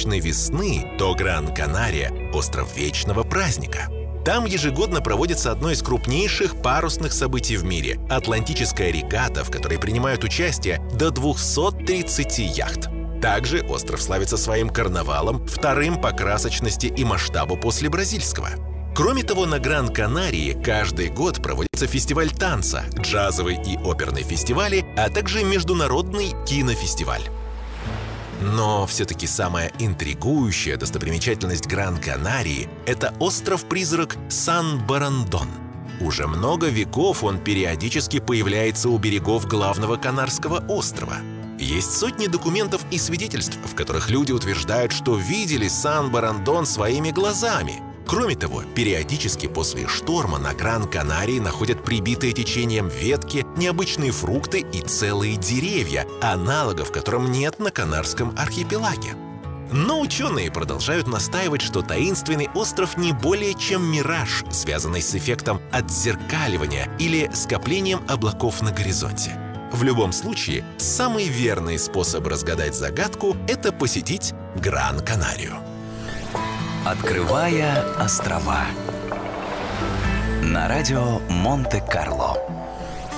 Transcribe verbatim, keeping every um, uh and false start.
вечной весны, то Гран-Канария – остров вечного праздника. Там ежегодно проводится одно из крупнейших парусных событий в мире – Атлантическая регата, в которой принимают участие до двухсот тридцати яхт. Также остров славится своим карнавалом, вторым по красочности и масштабу после бразильского. Кроме того, на Гран-Канарии каждый год проводится фестиваль танца, джазовый и оперный фестивали, а также международный кинофестиваль. Но все-таки самая интригующая достопримечательность Гран-Канарии – это остров-призрак Сан-Борандон. Уже много веков он периодически появляется у берегов главного Канарского острова. Есть сотни документов и свидетельств, в которых люди утверждают, что видели Сан-Борандон своими глазами. Кроме того, периодически после шторма на Гран-Канарии находят прибитые течением ветки, необычные фрукты и целые деревья, аналогов которым нет на Канарском архипелаге. Но ученые продолжают настаивать, что таинственный остров не более чем мираж, связанный с эффектом отзеркаливания или скоплением облаков на горизонте. В любом случае, самый верный способ разгадать загадку – это посетить Гран-Канарию. Открывая острова на радио Монте-Карло.